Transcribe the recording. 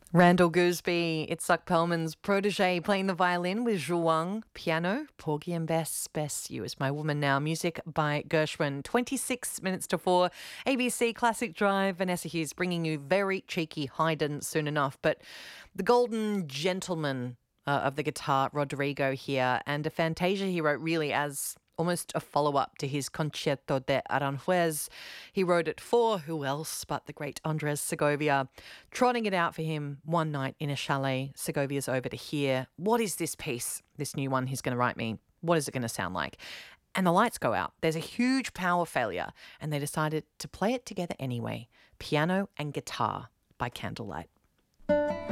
Randall Gooseby, Itzhak Perlman's protege, playing the violin with Zhuang, piano, Porgy and Bess, You Is My Woman Now, music by Gershwin. 26 minutes to 4, ABC Classic Drive, Vanessa Hughes bringing you very cheeky Haydn soon enough, but the golden gentleman of the guitar, Rodrigo here, and a Fantasia he wrote really as almost a follow-up to his Concierto de Aranjuez. He wrote it for who else but the great Andres Segovia. Trotting it out for him one night in a chalet. Segovia's over to hear, what is this piece, this new one he's going to write me? What is it going to sound like? And the lights go out. There's a huge power failure, and they decided to play it together anyway. Piano and guitar by candlelight.